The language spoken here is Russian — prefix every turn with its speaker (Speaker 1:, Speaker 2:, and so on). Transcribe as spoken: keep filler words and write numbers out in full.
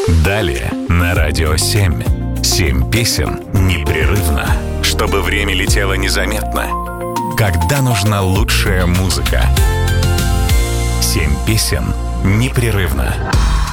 Speaker 1: Далее на Радио семь. Семь песен непрерывно, чтобы время летело незаметно. Когда нужна лучшая музыка. Семь песен непрерывно.